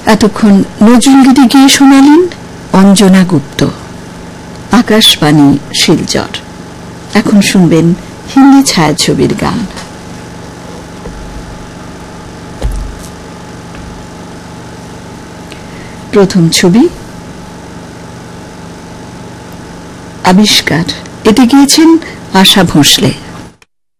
এতক্ষণ নজরুলগীতি গিয়ে শোনালেন অঞ্জনা গুপ্ত। আকাশবাণী শিলচর। এখন শুনবেন হিন্দি ছায়াছবির গান। প্রথম ছবি আবিষ্কার। এতে গিয়েছেন আশা ভোঁসলে।